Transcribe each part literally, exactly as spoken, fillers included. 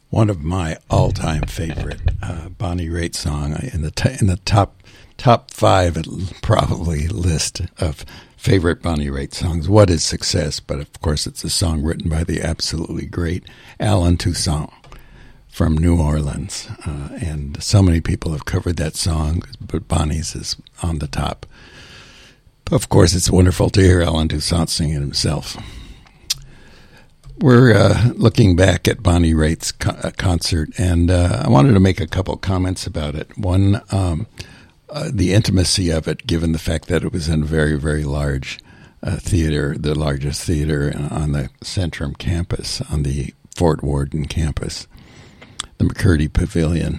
One of my all-time favorite uh, Bonnie Raitt song in the t- in the top top five probably list of favorite Bonnie Raitt songs. What is Success? But of course, it's a song written by the absolutely great Allen Toussaint from New Orleans, uh, and so many people have covered that song, but Bonnie's is on the top. Of course, it's wonderful to hear Allen Toussaint sing it himself. We're uh, looking back at Bonnie Raitt's co- concert, and uh, I wanted to make a couple comments about it. One, um, uh, the intimacy of it, given the fact that it was in a very, very large uh, theater, the largest theater on the Centrum campus, on the Fort Worden campus, the McCurdy Pavilion.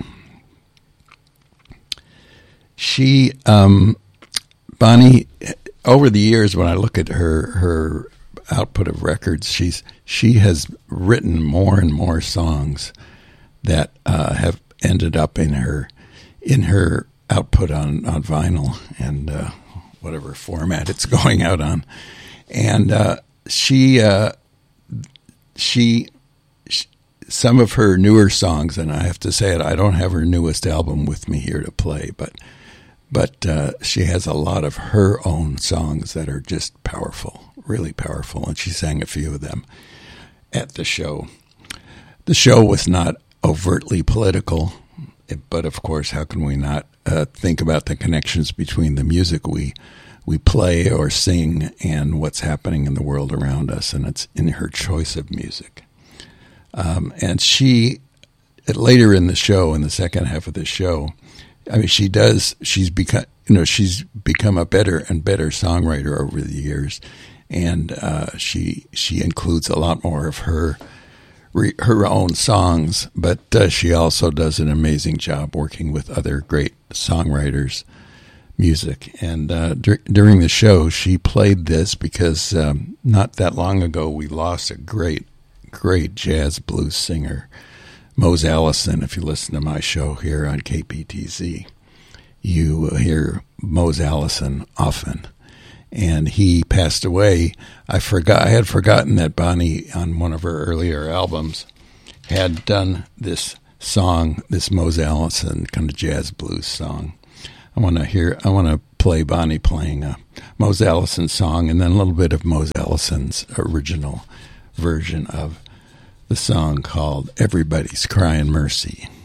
She, um, Bonnie, over the years, when I look at her, her output of records, she's she has written more and more songs that uh, have ended up in her in her output on, on vinyl and uh, whatever format it's going out on, and uh, she uh, she. she Some of her newer songs, and I have to say it, I don't have her newest album with me here to play, but but uh, she has a lot of her own songs that are just powerful, really powerful, and she sang a few of them at the show. The show was not overtly political, but of course, how can we not uh, think about the connections between the music we we play or sing and what's happening in the world around us, and it's in her choice of music. Um, and she, later in the show, in the second half of the show, I mean, she does, she's become, you know, she's become a better and better songwriter over the years. And uh, she she includes a lot more of her her own songs, but uh, she also does an amazing job working with other great songwriters' music. And uh, dur- during the show, she played this because um, not that long ago we lost a great great jazz blues singer, Mose Allison. If you listen to my show here on K P T Z, you hear Mose Allison often. And he passed away. I forgot. I had forgotten that Bonnie, on one of her earlier albums, had done this song, this Mose Allison kind of jazz blues song. I want to hear. I want to play Bonnie playing a Mose Allison song, and then a little bit of Mose Allison's original version of the song called Everybody's Crying Mercy.